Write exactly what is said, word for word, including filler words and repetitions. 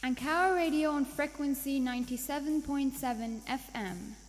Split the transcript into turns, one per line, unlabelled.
Ankara Radio on frequency ninety-seven point seven F M.